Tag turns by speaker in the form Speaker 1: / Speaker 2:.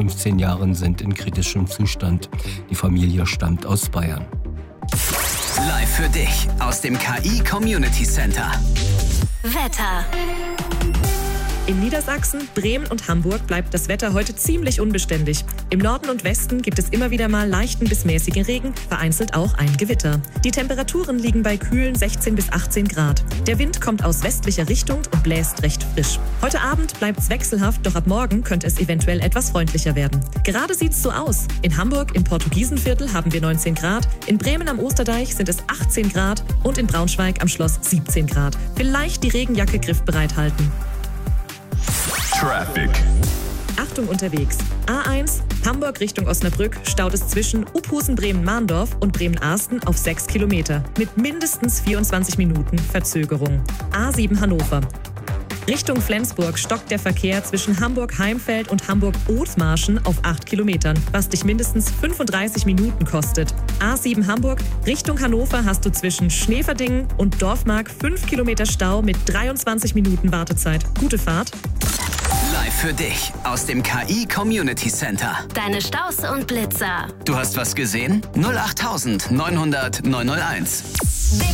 Speaker 1: 15 Jahren sind in kritischem Zustand. Die Familie stammt aus Bayern.
Speaker 2: Live für dich aus dem KI Community Center.
Speaker 3: Wetter.
Speaker 4: In Niedersachsen, Bremen und Hamburg bleibt das Wetter heute ziemlich unbeständig. Im Norden und Westen gibt es immer wieder mal leichten bis mäßigen Regen, vereinzelt auch ein Gewitter. Die Temperaturen liegen bei kühlen 16 bis 18 Grad. Der Wind kommt aus westlicher Richtung und bläst recht frisch. Heute Abend bleibt es wechselhaft, doch ab morgen könnte es eventuell etwas freundlicher werden. Gerade sieht es so aus. In Hamburg im Portugiesenviertel haben wir 19 Grad, in Bremen am Osterdeich sind es 18 Grad und in Braunschweig am Schloss 17 Grad. Vielleicht die Regenjacke griffbereit halten.
Speaker 5: Traffic.
Speaker 4: Achtung unterwegs. A1, Hamburg Richtung Osnabrück, staut es zwischen Uphusen-Bremen-Mahndorf und Bremen-Arsten auf 6 Kilometer mit mindestens 24 Minuten Verzögerung. A7 Hannover. Richtung Flensburg stockt der Verkehr zwischen Hamburg-Heimfeld und Hamburg-Othmarschen auf 8 Kilometern, was dich mindestens 35 Minuten kostet. A7 Hamburg, Richtung Hannover hast du zwischen Schneverdingen und Dorfmark 5 Kilometer Stau mit 23 Minuten Wartezeit. Gute Fahrt.
Speaker 2: Live für dich aus dem KI Community Center.
Speaker 3: Deine Staus und Blitzer.
Speaker 2: Du hast was gesehen? 08900 901.